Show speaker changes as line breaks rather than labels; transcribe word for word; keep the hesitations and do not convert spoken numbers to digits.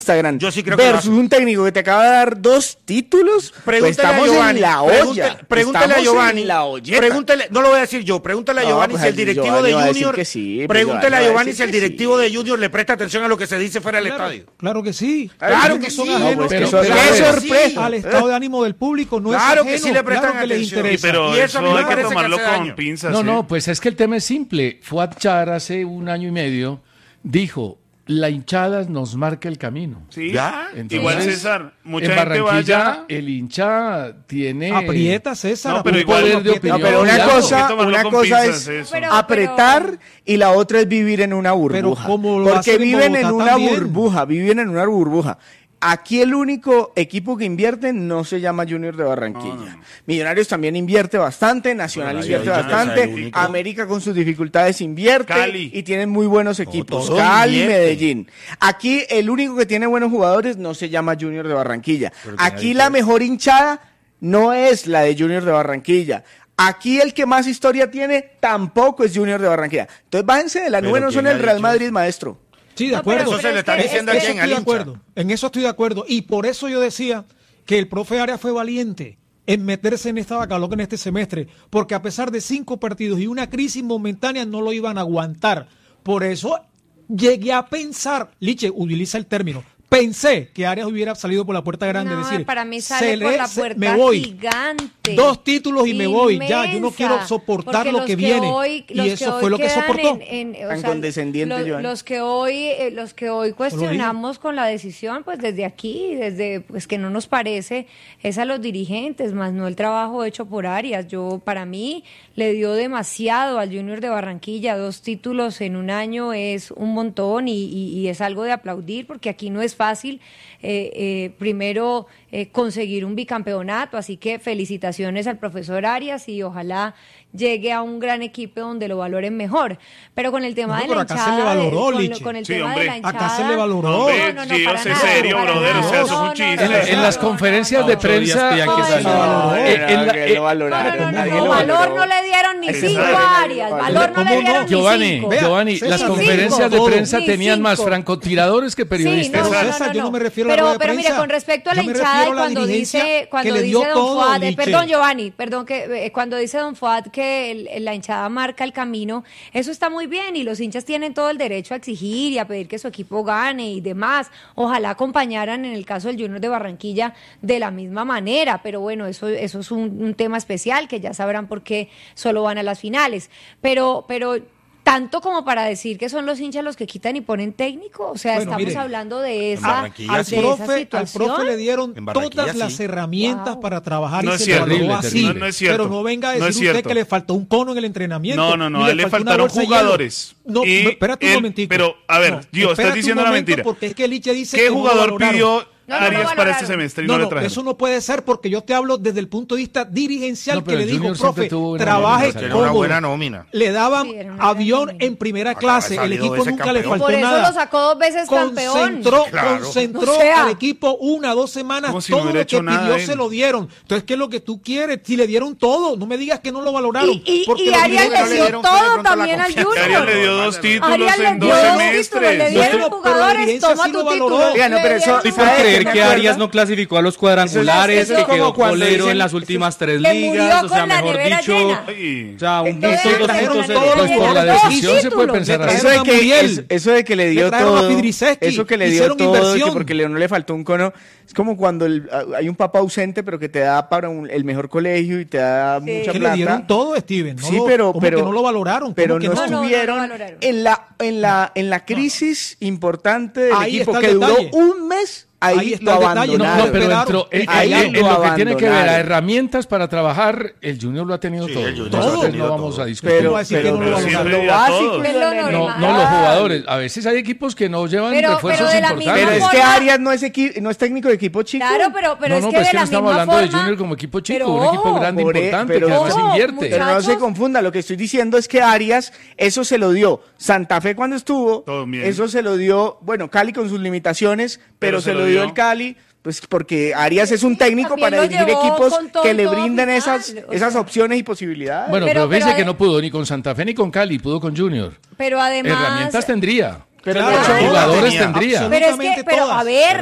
Instagram
Yo sí creo
versus un técnico que te acaba de dar dos títulos, pues estamos
a Giovanni,
en la olla.
Pregúntale a Giovanni. Pregúntale, no lo voy a decir yo, pregúntale a Giovanni no, pues si el directivo
Giovanni
de Junior.
Que sí, pues
pregúntale a Giovanni si el directivo
sí.
de Junior le presta atención a lo que se dice fuera del
claro,
estadio.
Claro que sí.
Claro, claro que
son
sí.
ajenos,
no, pues
pero,
eso,
pero,
qué
pero,
sorpresa.
Al estado de ánimo del público no
claro
es ajeno.
Que sí le prestan
claro que les interesa.
Pero
y eso,
eso hay que
que
tomarlo
que
con
daño.
pinzas.
No,
¿sí?
no, pues es que el tema es simple. Fuad Char hace un año y medio dijo, la hinchada nos marca el camino.
Sí,
¿Ya?
Entonces,
igual César, mucha
en
gente
Barranquilla,
vaya...
el hincha tiene
aprieta, César.
No, pero
un
igual,
poder de
no,
opinión.
No, pero una
Claro.
cosa, una cosa es
Pero-
apretar
pero-
y la otra es vivir en una burbuja.
Pero como lo
porque
hacen en
viven en
Bogotá
una
también.
burbuja, viven en una burbuja. Aquí el único equipo que invierte no se llama Junior de Barranquilla. No, no. Millonarios también invierte bastante, Nacional
Bueno,
invierte
ahí,
bastante, América con sus dificultades invierte
Cali.
y tienen muy buenos equipos.
todo
Cali,
invierte.
Medellín. Aquí el único que tiene buenos jugadores no se llama Junior de Barranquilla. Aquí la mejor hinchada no es la de Junior de Barranquilla. Aquí el que más historia tiene tampoco es Junior de Barranquilla. Entonces bájense de la nube, no son el Real Madrid, maestro.
Sí, de
No, pero-
acuerdo.
Eso se le está
es que-
diciendo
es
a
que
Eso
quién,
estoy
al
de
hincha.
acuerdo. En eso estoy de acuerdo. Y por eso yo decía que el profe Arias fue valiente en meterse en esta bacaloca en este semestre. Porque a pesar de cinco partidos y una crisis momentánea no lo iban a aguantar. Por eso llegué a pensar, Liche, utiliza el término, pensé que Arias hubiera salido por la puerta grande.
No,
es decir,
para mí sale
se
por
le-
la
se-
puerta
me voy.
gigante.
Dos títulos y me voy. Ya, yo no
Inmensa.
quiero soportar
Porque
lo
los
que viene.
hoy-
Y
los
eso
hoy
fue lo que
quedan
soportó.
en- en- o
Tan
sea,
condescendiente,
lo-
Joan.
los que hoy eh, los que hoy cuestionamos con la decisión, pues desde aquí, desde pues que no nos parece, es a los dirigentes, más no el trabajo hecho por Arias. Yo, para mí, le dio demasiado al Junior de Barranquilla. Dos títulos en un año es un montón y, y- y es algo de aplaudir, porque aquí no es fácil eh, eh, primero eh, conseguir un bicampeonato, así que felicitaciones al profesor Arias y ojalá llegue a un gran equipo donde lo valoren mejor. Pero con el tema
No,
de
pero
la
acá
hinchada,
se le valoró,
de- con, lo-
Liche.
con el
Sí,
tema
hombre.
de la hinchada,
Acá se le valoró.
No,
Hombre,
no, no,
Gio,
para
sé
nada,
serio,
para
brother,
nada.
o sea, eso es un
No,
chiste.
no,
En,
no,
en
no,
las
no,
conferencias
no,
de
no.
prensa...
que
No,
salió.
no,
Eh,
no,
en la-
que
eh,
lo valoraron,
No, no, no,
nadie
no,
lo
valor
valoró.
no le dieron ni
Exacto.
cinco a Arias, valor no
¿Cómo
le
no?
dieron ni
Giovanni,
cinco.
Vea,
Giovanni,
César,
las
ni
conferencias
cinco.
de prensa
Ni
tenían más
cinco.
francotiradores que
Sí,
periodistas.
no, no,
Pero, César,
no,
yo no
no.
me refiero a la
pero,
rueda de
pero mire,
prensa.
con respecto a la
Yo me
hinchada
refiero
y
a la
cuando
dirigencia
dice,
que
cuando
le dio
dice Don
todo,
Fuad, eh,
Liche.
perdón Giovanni, perdón que eh, cuando dice Don Fuad que el- la hinchada marca el camino, eso está muy bien y los hinchas tienen todo el derecho a exigir y a pedir que su equipo gane y demás. Ojalá acompañaran en el caso del Junior de Barranquilla de la misma manera, pero bueno, eso eso es un, un tema especial que ya sabrán por qué solo van a las finales. Pero pero tanto como para decir que son los hinchas los que quitan y ponen técnico, o sea,
Bueno,
estamos
mire,
hablando de esa,
Barranquilla
de
sí.
Al
esa
profe, al
situación.
profe le dieron
En Barranquilla
todas las
sí.
herramientas
Wow.
para trabajar
No
y
es
se
cierto.
lo valoró
Terrible,
así.
terrible. No es cierto.
Pero no venga a
No
decir
es
usted
cierto.
que le faltó un cono en el entrenamiento.
No, no, no,
ni
a él le
faltó una
faltaron
bolsa de hielo.
jugadores.
No,
Y
espérate un
él-
momentico.
pero, a ver, Gio, estás
espérate un
diciendo una
momento,
mentira.
Porque es que Liche dice
¿Qué
que no lo
jugador
valoraron.
pidió
No, no lo
Arias para
valoraron.
este semestre y
No,
no,
no,
le trajeron?
eso no puede ser porque yo te hablo desde el punto de vista dirigencial
No, pero
que le
el
dijo,
Junior siempre
profe,
tuvo una
trabaje
nómina,
Era una
cómodo.
buena nómina.
Le daban
Sí, era una buena
avión
nómina.
en primera
Acaba
clase, el
salido
equipo
ese
nunca le
campeón.
faltó
Por eso
nada.
lo sacó dos veces campeón.
Concentró,
Claro.
concentró
O sea.
al equipo una, dos semanas,
Como si no
todo
hubiera
lo que
hecho nada
pidió
él.
se lo dieron. Entonces, ¿qué es lo que tú quieres? Si le dieron todo, no me digas que no lo valoraron.
Y, y,
porque
y
los
Arias
dirigentes
le
le
dio
dieron fue de
todo
pronto la
también al
confianza.
Arias le dio
Junior.
dos títulos
Arias le
en
dio
dos
dos
semestres.
títulos, le
No,
dieron
pero la
jugadores,
dirigencia
toma
sí
tu
lo
título.
valoró.
Oiga, no,
Le
pero eso-
dieron
¿y
Y por
¿Sabe qué
creer
me
que
acuerda?
Arias no clasificó a los cuadrangulares,
Eso es
que
como
quedó
cuando
colero
dicen-
en las últimas tres
Que murió
ligas, o sea,
con la
mejor
nevera
dicho,
llena.
Ay.
o sea, un
Entonces,
gusto, dos
trajeron
puntos
todo,
cero.
Pues por la
Dos
decisión se puede
títulos.
pensar
Le
así.
Eso de,
trajeron a
que,
Muriel.
es- eso de que le
Le
dio
trajeron a
todo,
Fidrisewski,
eso que le dio
hicieron
todo,
inversión.
que porque le- no le faltó un cono, es como cuando el- hay un papá ausente, pero que te da para un- el mejor colegio y te da
Sí.
mucha
Que
plata.
le dieron todo, Steven. No
Sí,
lo-
pero,
¿cómo
pero
que no lo valoraron.
pero
¿Cómo que
no,
no? No, no, no lo
estuvieron
valoraron.
en la en la en la crisis importante del
Ahí
equipo
está el
que duró
detalle.
un mes. Ahí,
Ahí está
lo
el detalle, no,
No,
abandonaron.
no, pero
esperaron.
dentro, en,
Ahí
en- en
lo
lo que tiene que ver a
abandonaron.
herramientas para trabajar, el Junior lo ha tenido
Sí,
todo.
el Junior
lo ha
Entonces
tenido
no vamos
todo.
a discutir.
Pero,
va a decir que
pero,
no lo
pero
valoraron?
lo
Siempre y a
básico
todos.
y
Es
lo
lo
no,
normal.
no los jugadores. A veces hay equipos que no llevan
Pero-
refuerzos
pero de la misma
importantes.
Pero es que
forma-
Arias no es equi- no es técnico de equipo chico.
Claro, pero, pero
no,
es
no,
que
pues
de
que no
la
estamos
misma
hablando de
forma-
Junior como equipo chico,
pero
un equipo
ojo,
grande,
Por e-
importante,
pero
que además
ojo,
invierte.
Pero no se
Muchachos.
confunda, lo que estoy diciendo es que Arias, eso se lo dio Santa Fe cuando estuvo,
Todo bien.
eso se lo dio, bueno, Cali con sus limitaciones, pero,
Pero
se, lo dio el Cali, pues porque Arias es un técnico
También
para
lo
dirigir
llevó
equipos
con todo
que le
todo
brinden
final,
esas,
o
esas
sea.
opciones y posibilidades.
Bueno,
Pero-
pero,
pero
fíjese que
ade-
no pudo ni con Santa Fe ni con Cali, pudo con Junior.
Pero además,
Herramientas tendría. Pero claro, los jugadores tendría.
Pero es que, pero a ver,